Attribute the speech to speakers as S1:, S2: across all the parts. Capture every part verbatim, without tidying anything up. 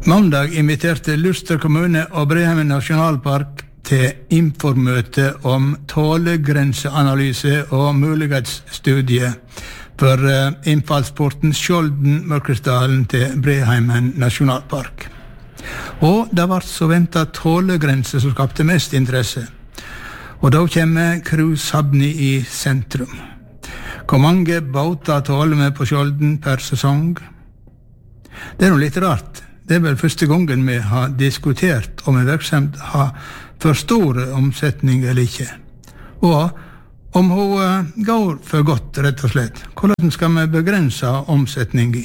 S1: Mandag inviterte Luster kommune og Breheimen nasjonalpark til informøte om tålegrenseanalyse og mulighetsstudie for innfallsporten Skjolden-Mørkesdalen til Breheimen nasjonalpark. Og det var så ventet tålegrense som skapte mest interesse. Og da kommer cruisehavni i sentrum. Hvor mange båter tåler vi på Skjolden per sesong? Det er noe litt rart. Det er vel første gangen vi har diskutert om en virksomhet har for store omsetning eller ikke. Og om hun går for godt, rett og slett. Hvordan skal vi begrense omsetning i?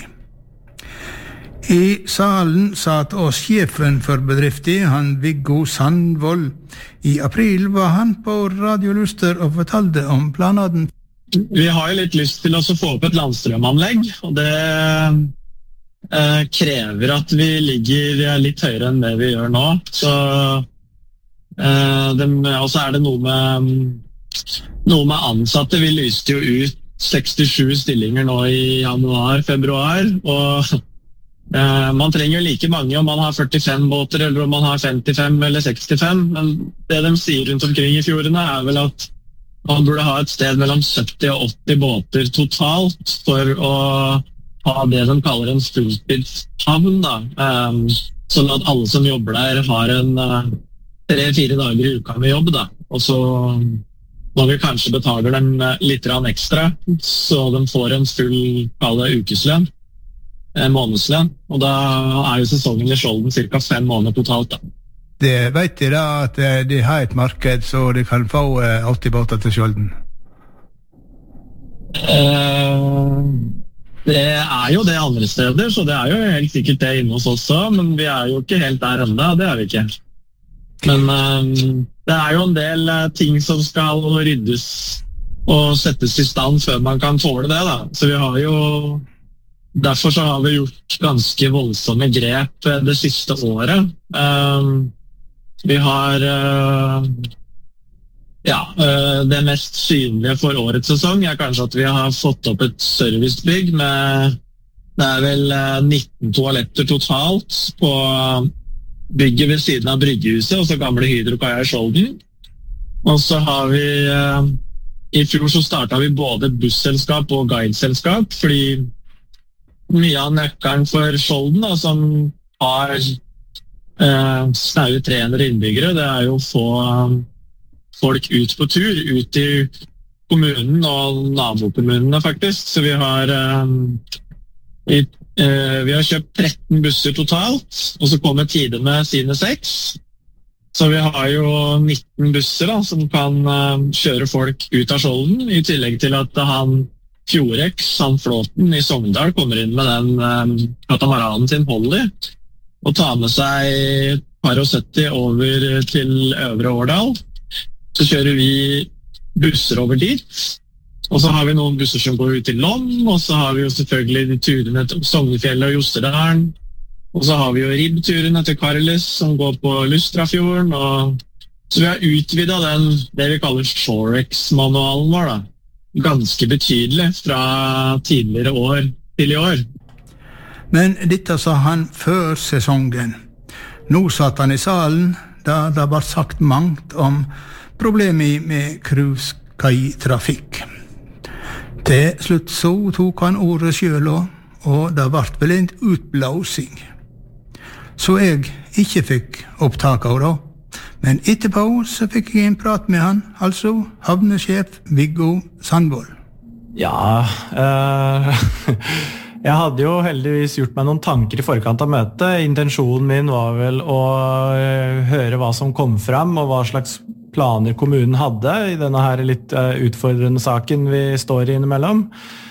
S1: I salen satt oss sjefen for bedriften, han Viggo Sandvold. I april var han på Radio Luster og fortalte om planene.
S2: Vi har jo litt lyst til å få opp et landstrømanlegg, og det eh, krever at vi ligger litt høyere enn det vi gjør nå. Så eh, det, også er det noe med, noe med ansatte. Vi lyste jo ut sekstisju stillinger nå i januar, februar, og eh, man trenger jo like mange om man har førtifem båter, eller om man har femtifem eller sekstifem, men det de sier rundt omkring i fjordene er vel at man burde ha et sted mellom sytti og åtti båter totalt for å ha det de kaller en fulltidshavn, da. Um, sånn at alle som jobber der har en uh, tre-fire dager i uka med jobb, da. Og så må vi kanskje betale dem uh, litt ekstra, så de får en full kalle ukeslønn, en månedslønn. Og da er jo sesongen i Skjolden cirka fem måneder totalt, da.
S1: Det vet de da, at de har et marked, så de kan få åtti båter til Skjolden?
S2: Uh, det er jo det andre steder, så det er jo helt sikkert det inne hos oss også, men vi er jo ikke helt der enda, det er vi ikke. Men uh, det er jo en del uh, ting som skal ryddes og settes i stand før man kan tåle det, da. Så vi har jo, derfor så har vi gjort ganske voldsomme grep det siste året. Uh, Vi har uh, ja, uh, det mest synlige for årets sesong er kanskje at vi har fått opp et servicebygg med, det er vel uh, nitten toaletter totalt på bygget ved siden av Bryggehuset, og så gamle Hydrokaia i Skjolden. Og så har vi, uh, i fjor så startet vi både busselskap og guideselskap, fordi mye av nøkkelen for Skjolden da, som har Uh, snaue tre hundre innbyggere, det er jo å få um, folk ut på tur, ut i kommunen og nabokommunene faktisk. Så vi har, um, vi, uh, vi har kjøpt tretten busser totalt, og så kommer Tide med sine seks. Så vi har jo nitten busser da, som kan uh, kjøre folk ut av Skjolden, i tillegg til at han Fjordex, han Flåten i Sogndal, kommer inn med den um, katamaranen sin Holly, og ta med seg et par og sytti over til Øvre Årdal. Så kjører vi busser over dit. Og så har vi noen busser som går ut til Lom, og så har vi jo selvfølgelig de turene til Sognefjellet og Jostedalen. Og så har vi jo ribbturene til Karlis som går på Lustrafjorden. Og så vi har utvidet den, det vi kaller Shorex-manualen vår, da. Ganske betydelig fra tidligere år til i år.
S1: Men dette sa han før sesongen. Nå satt han i salen, da det var sagt mangt om problemet med cruisekaitrafikk. Til slutt så tok han ordet selv også, og det ble vel en utblåsing. Så jeg ikke fikk opptak av det. Men etterpå så fikk jeg en prat med han, altså havnesjef Viggo Sandvold.
S3: Ja, øh... Jeg hadde jo heldigvis gjort meg noen tanker i forkant av møtet. Intensjonen min var vel å høre hva som kom frem, og hva slags planer kommunen hadde i denne her litt utfordrende saken vi står i innimellom.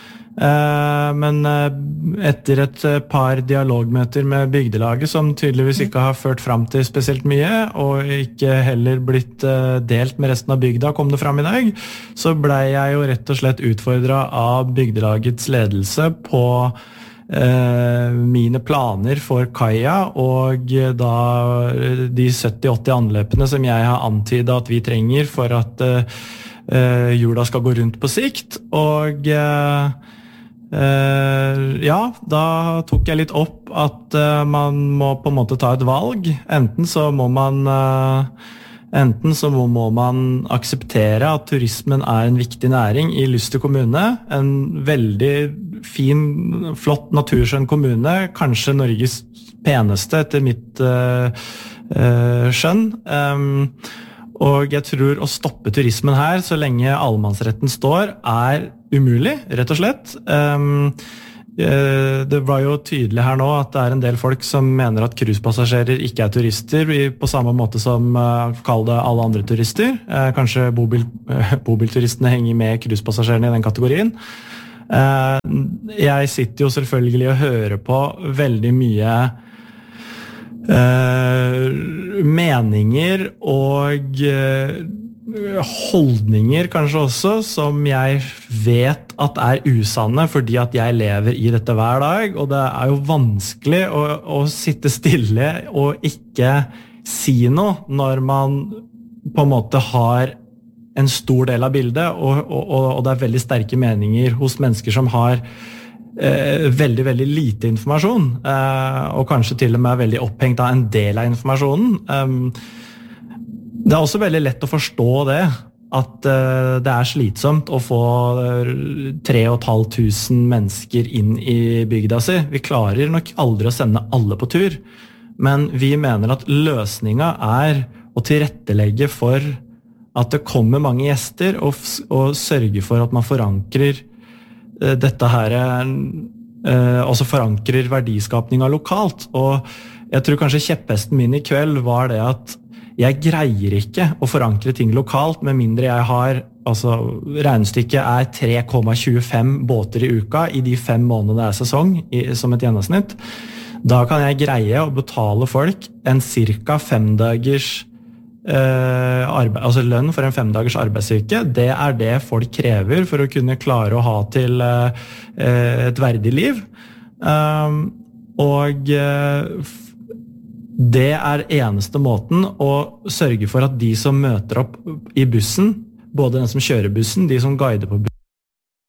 S3: Men etter et par dialogmøter med bygdelaget, som tydeligvis ikke har ført frem til spesielt mye, og ikke heller blitt delt med resten av bygda, kom det frem i dag, så ble jeg jo rett og slett utfordret av bygdelagets ledelse på mine planer for kaia, og da de sytti til åtti anløpene som jeg har antydet at vi trenger for at hjula skal gå rundt på sikt, og uh, ja, da tok jeg litt opp at uh, man må på en måte ta et valg. Enten så må man uh, enten så må, må man akseptere at turismen er en viktig næring i Luster kommune, en veldig fin, flott naturskjønn kommune, kanskje Norges peneste etter mitt uh, uh, skjønn. Um, Og jeg tror å stoppe turismen her så lenge allemannsretten står er umulig, rett og slett. Um, uh, det var jo tydelig her nå at det er en del folk som mener at cruisepassasjerer ikke er turister, på samme måte som uh, kall det alle andre turister. Uh, kanskje bobil, uh, bobilturistene henger med cruisepassasjerene i den kategorien. Uh, jeg sitter jo selvfølgelig og hører på veldig mye Uh, meninger og uh, holdninger kanskje også som jeg vet at er usanne fordi at jeg lever i dette hver dag, og det er jo vanskelig å, å sitte stille og ikke si noe når man på en måte har en stor del av bildet, og, og, og det er veldig sterke meninger hos mennesker som har Eh, veldig, veldig lite informasjon, eh, og kanskje til og med veldig opphengt av en del av informasjonen. Um, det er også veldig lett å forstå det, at eh, det er slitsomt å få tre og et halvt tusen mennesker inn i bygda si. Vi klarer nok aldri å sende alle på tur, men vi mener at løsningen er å tilrettelegge for at det kommer mange gjester, og, og sørge for at man forankrer dette her eh, også forankrer verdiskapninga lokalt. Og jeg tror kanskje kjepphesten min i kveld var det at jeg greier ikke å forankre ting lokalt med mindre jeg har, altså regnestykket er tre komma tjuefem båter i uka i de fem månedene det er sesong i, som et gjennomsnitt. Da kan jeg greie å betale folk en cirka fem dagers Uh, arbeid, altså lønn for en femdagers arbeidsuke. Det er det folk krever for å kunne klare å ha til uh, et verdig liv. Um, og uh, det er eneste måten å sørge for at de som møter opp i bussen, både den som kjører bussen, de som guider på